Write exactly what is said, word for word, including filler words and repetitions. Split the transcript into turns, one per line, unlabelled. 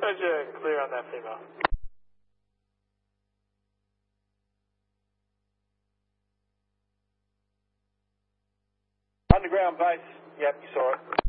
Roger, clear on that female.
Underground base. Yep, you saw it.